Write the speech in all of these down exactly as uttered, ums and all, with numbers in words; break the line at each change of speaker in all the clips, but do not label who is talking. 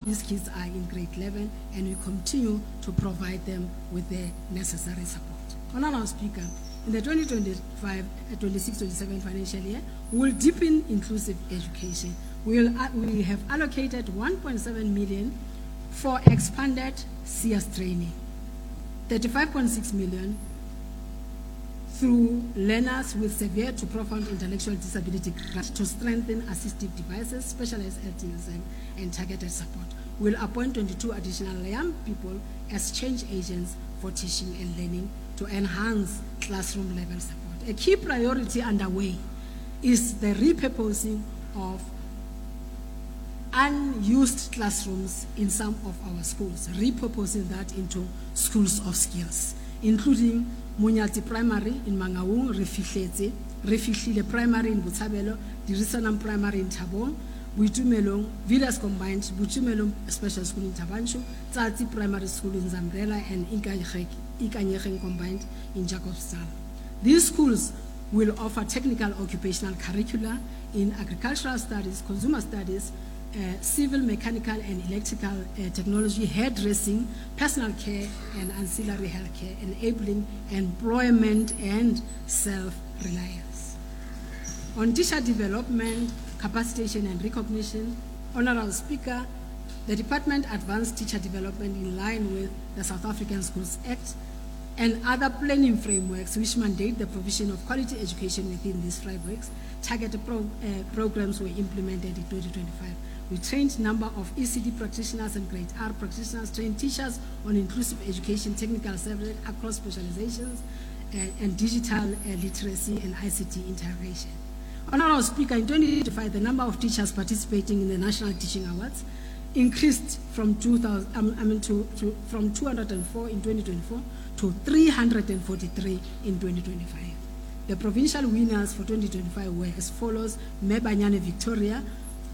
these kids are in grade level, and we continue to provide them with the necessary support. Honorable Speaker, in the twenty twenty-five twenty-six twenty-seven financial year, we will deepen inclusive education. We, will, uh, we have allocated one point seven million for expanded C S training, thirty-five point six million through learners with severe to profound intellectual disability to strengthen assistive devices, specialized L T S M, and targeted support. We'll appoint twenty-two additional young people as change agents for teaching and learning to enhance classroom level support. A key priority underway is the repurposing of unused classrooms in some of our schools, repurposing that into schools of skills, including Munyati Primary in Mangaung, Refihletse, Refihlile Primary in Botshabelo, Dirisanam Primary in Thabong, Buitumelong, Villas Combined, Buitumelong Special School in Tabanshu, Tsatsi Primary School in Zambrela, and Ikanyekeng Combined in Jacobsdal. These schools will offer technical occupational curricula in agricultural studies, consumer studies, Uh, civil, mechanical, and electrical uh, technology, hairdressing, personal care, and ancillary health care, enabling employment and self-reliance. On teacher development, capacitation, and recognition, Honorable Speaker, the Department advanced teacher development in line with the South African Schools Act and other planning frameworks which mandate the provision of quality education within these frameworks. Targeted pro, uh, programs were implemented in twenty twenty-five. We trained a number of E C D practitioners and grade R practitioners, trained teachers on inclusive education, technical subjects across specializations, uh, and digital uh, literacy and I C T integration. Honorable Speaker, in twenty twenty-five, the number of teachers participating in the National Teaching Awards increased from two thousand, um, I mean, to, to, from two hundred four in twenty twenty-four to three hundred forty-three in twenty twenty-five. The provincial winners for twenty twenty-five were as follows: Mebanyane Victoria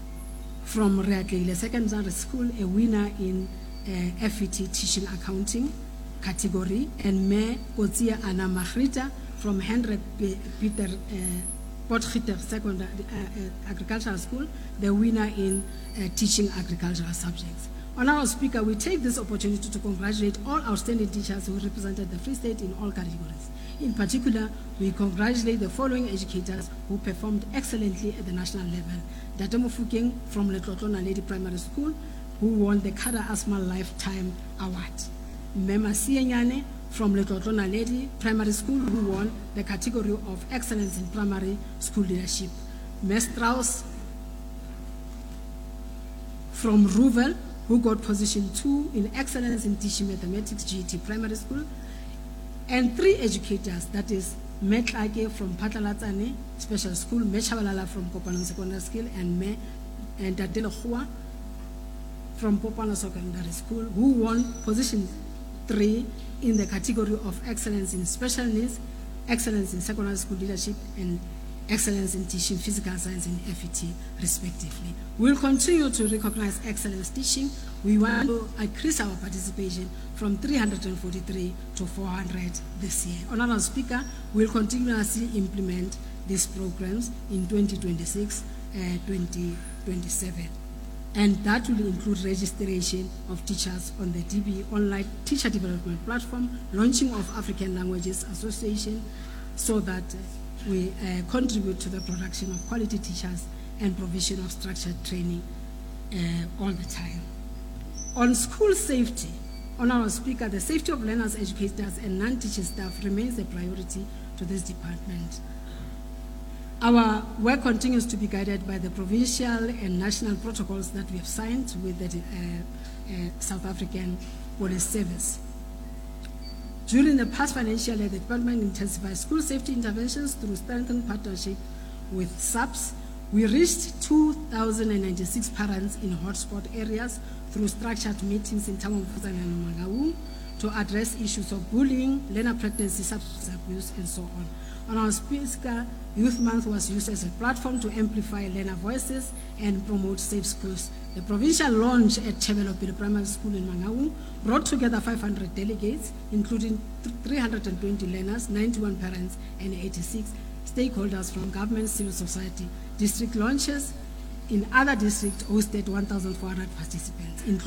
from Reatlile Secondary School, a winner in uh, F E T Teaching Accounting category, and Me Kozia Anna Mahrita from Hendrik Peter uh, Potgieter Secondary uh, uh, Agricultural School, the winner in uh, Teaching Agricultural Subjects. Honorable Speaker, we take this opportunity to congratulate all outstanding teachers who represented the Free State in all categories. In particular, we congratulate the following educators who performed excellently at the national level. Data Mufukeng from Letlotlo Naledi Primary School, who won the Kada Asma Lifetime Award. Mema Sienyane from Letlotlo Naledi Primary School, who won the category of Excellence in Primary School Leadership. Mes Strauss from Ruvel, who got position two in Excellence in Teaching Mathematics, G E T Primary School, and three educators, that is Metlake from Patalatsane Special School, Mechabalala from Popana Secondary School, and Me and Dadela Hua from Popana Secondary School, who won position three in the category of Excellence in Special Needs, Excellence in Secondary School Leadership, and Excellence in Teaching Physical Science and F E T, respectively. We'll continue to recognize excellence teaching. We want to increase our participation from three hundred forty-three to four hundred this year. Honorable Speaker, we'll continuously implement these programs in twenty twenty-six and twenty twenty-seven. And that will include registration of teachers on the D B online teacher development platform, launching of African Languages Association, so that we uh, contribute to the production of quality teachers and provision of structured training uh, all the time. On school safety, Honorable Speaker, the safety of learners, educators, and non-teaching staff remains a priority to this department. Our work continues to be guided by the provincial and national protocols that we have signed with the uh, uh, South African Police Service. During the past financial year, the department intensified school safety interventions through strengthened partnership with S A P S. We reached two thousand ninety-six parents in hotspot areas through structured meetings in Tamamfusa and Mangaung to address issues of bullying, learner pregnancy, substance abuse, and so on. On our Speaker, Youth Month was used as a platform to amplify learner voices and promote safe schools. The provincial launch at Chebelopile Primary School in Mangaung brought together five hundred delegates, including three hundred twenty learners, ninety-one parents, and eighty-six stakeholders from government, civil society. District launches in other districts hosted one thousand four hundred participants,